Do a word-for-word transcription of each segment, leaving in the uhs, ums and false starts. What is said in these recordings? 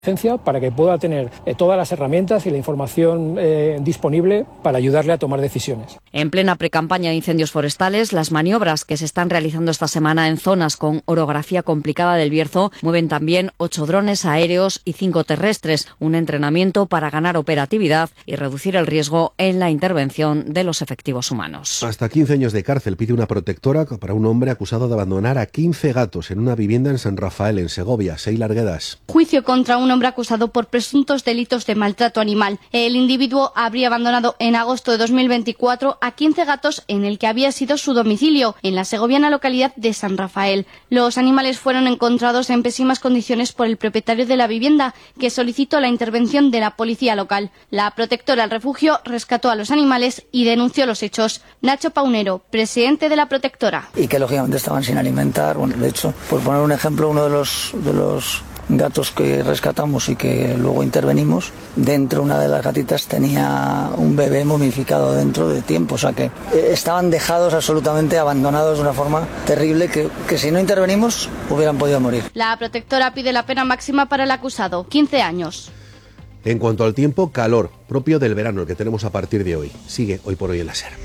para que pueda tener eh, todas las herramientas y la información eh, disponible para ayudarle a tomar decisiones. En plena precampaña de incendios forestales, las maniobras que se están realizando esta semana en zonas con orografía complicada del Bierzo mueven también ocho drones aéreos y cinco terrestres, un entrenamiento para ganar operatividad y reducir el riesgo en la intervención de los efectivos humanos. Hasta quince años de cárcel pide una protectora para un hombre acusado de abandonar a quince gatos en una vivienda en San Rafael, en Segovia. Seila Arguedas. Juicio contra un hombre acusado por presuntos delitos de maltrato animal. El individuo habría abandonado en agosto de dos mil veinticuatro a quince gatos en el que había sido su domicilio, en la segoviana localidad de San Rafael. Los animales fueron encontrados en pésimas condiciones por el propietario de la vivienda, que solicitó la intervención de la policía local. La protectora del refugio rescató a los animales y denunció los hechos. Nacho Paunero, presidente de la protectora. Y que lógicamente estaban sin alimentar. Bueno, de hecho, por poner un ejemplo, uno de los de los gatos que rescatamos y que luego intervenimos, dentro una de las gatitas tenía un bebé momificado dentro de tiempo, o sea que estaban dejados absolutamente abandonados de una forma terrible que, que si no intervenimos hubieran podido morir. La protectora pide la pena máxima para el acusado, quince años. En cuanto al tiempo, calor, propio del verano, el que tenemos a partir de hoy. Sigue Hoy por Hoy en la SER.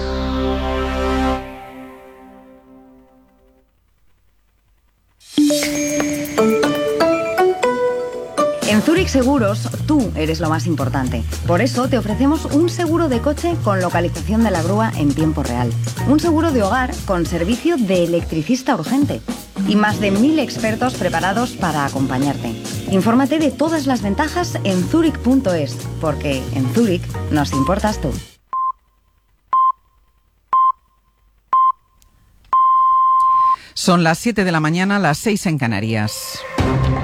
En Zurich Seguros, tú eres lo más importante. Por eso te ofrecemos un seguro de coche con localización de la grúa en tiempo real. Un seguro de hogar con servicio de electricista urgente. Y más de mil expertos preparados para acompañarte. Infórmate de todas las ventajas en zurich punto es, porque en Zurich nos importas tú. Son las siete de la mañana, las seis en Canarias.